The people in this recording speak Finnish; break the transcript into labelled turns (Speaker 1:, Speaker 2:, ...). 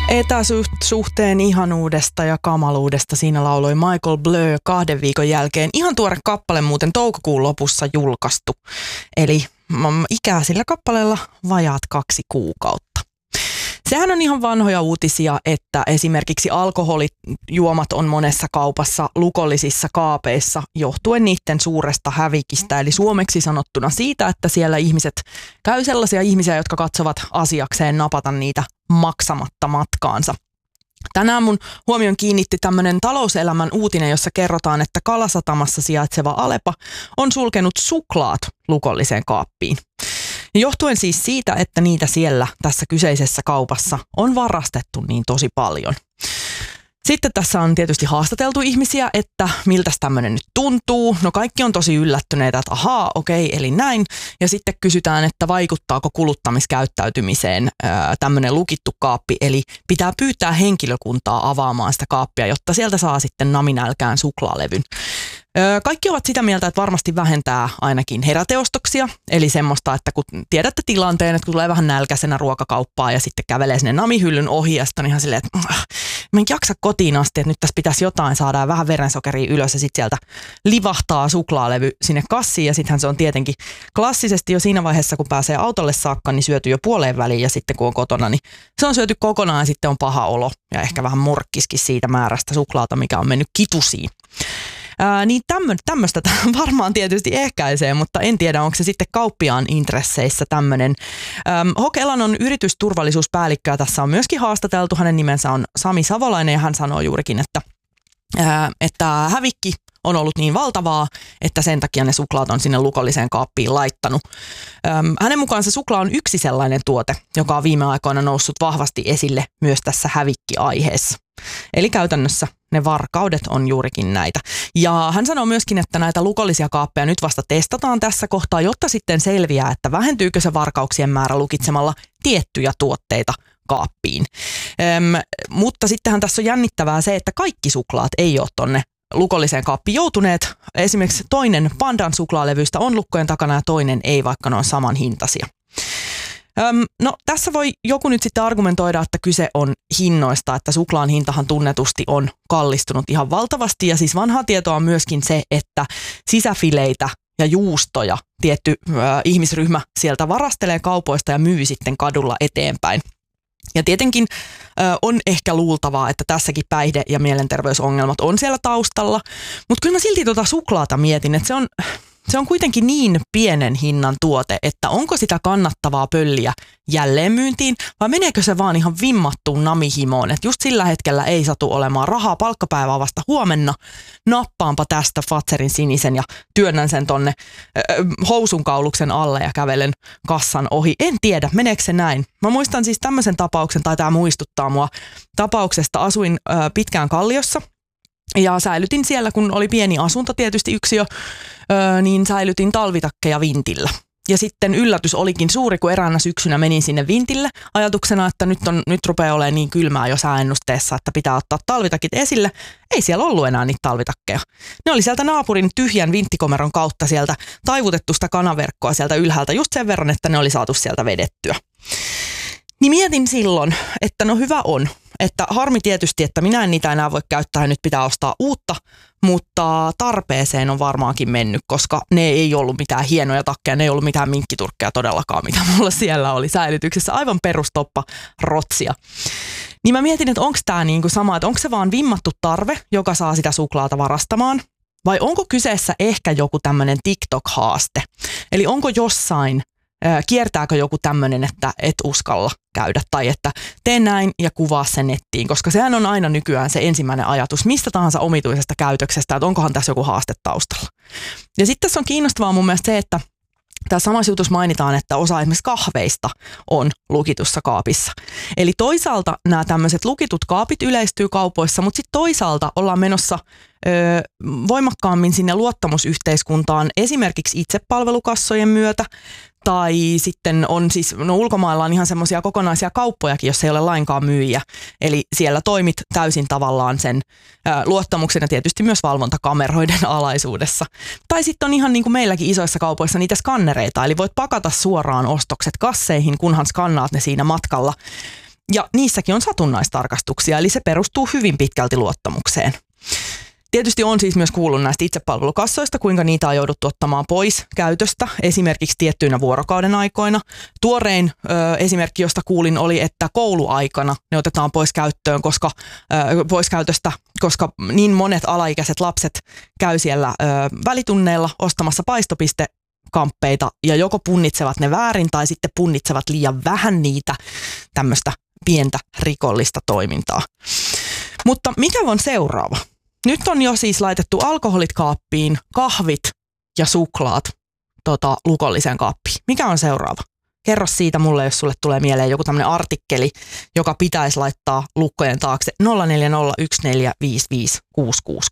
Speaker 1: Etäsuhteen ihanuudesta ja kamaluudesta siinä lauloi Michael Bleu 2 viikon jälkeen. Ihan tuore kappale muuten toukokuun lopussa julkaistu. Eli ikää sillä kappaleella vajaat 2 kuukautta. Sehän on ihan vanhoja uutisia, että esimerkiksi alkoholijuomat on monessa kaupassa lukollisissa kaapeissa johtuen niiden suuresta hävikistä. Eli suomeksi sanottuna siitä, että siellä ihmiset käy sellaisia ihmisiä, jotka katsovat asiakseen napata niitä maksamatta matkaansa. Tänään mun huomion kiinnitti tämmöinen talouselämän uutinen, jossa kerrotaan, että Kalasatamassa sijaitseva Alepa on sulkenut suklaat lukolliseen kaappiin. Johtuen siis siitä, että niitä siellä tässä kyseisessä kaupassa on varastettu niin tosi paljon. Sitten tässä on tietysti haastateltu ihmisiä, että miltä tämmöinen nyt tuntuu. No kaikki on tosi yllättyneitä, että ahaa, okei, eli näin. Ja sitten kysytään, että vaikuttaako kuluttamiskäyttäytymiseen tämmöinen lukittu kaappi. Eli pitää pyytää henkilökuntaa avaamaan sitä kaappia, jotta sieltä saa sitten naminälkään suklaalevyn. Kaikki ovat sitä mieltä, että varmasti vähentää ainakin heräteostoksia, eli semmoista, että kun tiedätte tilanteen, että kun tulee vähän nälkäisenä ruokakauppaan ja sitten kävelee sinne namihyllyn ohi ja sitten on ihan silleen, että mä en jaksa kotiin asti, että nyt tässä pitäisi jotain saada ja vähän verensokeria ylös ja sitten sieltä livahtaa suklaalevy sinne kassiin ja sittenhän se on tietenkin klassisesti jo siinä vaiheessa, kun pääsee autolle saakka, niin syöty jo puoleen väliin ja sitten kun on kotona, niin se on syöty kokonaan ja sitten on paha olo ja ehkä vähän morkkiskin siitä määrästä suklaata, mikä on mennyt kitusiin. Niin tämmöistä varmaan tietysti ehkäisee, mutta en tiedä, onko se sitten kauppiaan intresseissä tämmöinen. Hok-Elannon yritysturvallisuuspäällikköä tässä on myöskin haastateltu. Hänen nimensä on Sami Savolainen ja hän sanoo juurikin, että hävikki on ollut niin valtavaa, että sen takia ne suklaat on sinne lukolliseen kaappiin laittanut. Hänen mukaansa suklaa on yksi sellainen tuote, joka on viime aikoina noussut vahvasti esille myös tässä hävikkiaiheessa. Eli käytännössä ne varkaudet on juurikin näitä. Ja hän sanoo myöskin, että näitä lukollisia kaappeja nyt vasta testataan tässä kohtaa, jotta sitten selviää, että vähentyykö se varkauksien määrä lukitsemalla tiettyjä tuotteita kaappiin. Mutta sittenhän tässä on jännittävää se, että kaikki suklaat ei ole tonne lukolliseen kaappiin joutuneet. Esimerkiksi toinen Pandan suklaalevyistä on lukkojen takana ja toinen ei, vaikka ne on saman hintaisia. No tässä voi joku nyt sitten argumentoida, että kyse on hinnoista, että suklaan hintahan tunnetusti on kallistunut ihan valtavasti ja siis vanhaa tietoa on myöskin se, että sisäfileitä ja juustoja tietty ihmisryhmä sieltä varastelee kaupoista ja myy sitten kadulla eteenpäin. Ja tietenkin on ehkä luultavaa, että tässäkin päihde- ja mielenterveysongelmat on siellä taustalla, mutta kyllä mä silti suklaata mietin, että se on kuitenkin niin pienen hinnan tuote, että onko sitä kannattavaa pölliä jälleenmyyntiin vai meneekö se vaan ihan vimmattuun namihimoon, että just sillä hetkellä ei satu olemaan rahaa, palkkapäivää vasta huomenna, nappaanpa tästä Fazerin sinisen ja työnnän sen tonne housunkauluksen alle ja kävelen kassan ohi. En tiedä, meneekö se näin. Mä muistan siis tämmöisen tapauksen, tai tämä muistuttaa mua tapauksesta, asuin pitkään Kalliossa. Ja säilytin siellä, kun oli pieni asunto tietysti yksiö, niin säilytin talvitakkeja vintillä. Ja sitten yllätys olikin suuri, kun eräänä syksynä menin sinne vintille ajatuksena, että nyt rupeaa olemaan niin kylmää jo sääennusteessa, että pitää ottaa talvitakit esille. Ei siellä ollut enää niitä talvitakkeja. Ne oli sieltä naapurin tyhjän vinttikomeron kautta sieltä taivutettusta kanaverkkoa sieltä ylhäältä just sen verran, että ne oli saatu sieltä vedettyä. Niin mietin silloin, että no hyvä on, että harmi tietysti, että minä en niitä enää voi käyttää ja nyt pitää ostaa uutta, mutta tarpeeseen on varmaankin mennyt, koska ne ei ollut mitään hienoja takkeja, ne ei ollut mitään minkkiturkkeja todellakaan, mitä mulla siellä oli säilytyksessä, aivan perustoppa rotsia. Niin mä mietin, että onko tämä niinku sama, että onko se vaan vimmattu tarve, joka saa sitä suklaata varastamaan, vai onko kyseessä ehkä joku tämmöinen TikTok-haaste, eli onko jossain kiertääkö joku tämmöinen, että et uskalla käydä tai että tee näin ja kuvaa sen nettiin, koska sehän on aina nykyään se ensimmäinen ajatus mistä tahansa omituisesta käytöksestä, että onkohan tässä joku haaste taustalla. Ja sitten tässä on kiinnostavaa mun mielestä se, että tässä samassa jutussa mainitaan, että osa esimerkiksi kahveista on lukitussa kaapissa. Eli toisaalta nämä tämmöiset lukitut kaapit yleistyy kaupoissa, mutta sitten toisaalta ollaan menossa voimakkaammin sinne luottamusyhteiskuntaan esimerkiksi itsepalvelukassojen myötä. Tai sitten on siis, ulkomailla on ihan semmoisia kokonaisia kauppojakin, jos ei ole lainkaan myyjiä. Eli siellä toimit täysin tavallaan sen luottamuksen ja tietysti myös valvontakameroiden alaisuudessa. Tai sitten on ihan niin kuin meilläkin isoissa kaupoissa niitä skannereita, eli voit pakata suoraan ostokset kasseihin, kunhan skannaat ne siinä matkalla. Ja niissäkin on satunnaistarkastuksia, eli se perustuu hyvin pitkälti luottamukseen. Tietysti on siis myös kuullut näistä itsepalvelukassoista, kuinka niitä on jouduttu ottamaan pois käytöstä, esimerkiksi tiettyinä vuorokauden aikoina. Tuorein esimerkki, josta kuulin, oli, että kouluaikana ne otetaan pois käytöstä, koska niin monet alaikäiset lapset käy siellä välitunneilla ostamassa paistopistekamppeita ja joko punnitsevat ne väärin tai sitten punnitsevat liian vähän niitä tämmöistä pientä rikollista toimintaa. Mutta mikä on seuraava? Nyt on jo siis laitettu alkoholit kaappiin, kahvit ja suklaat lukolliseen kaappiin. Mikä on seuraava? Kerro siitä mulle, jos sulle tulee mieleen joku tämmöinen artikkeli, joka pitäisi laittaa lukkojen taakse 0401455666.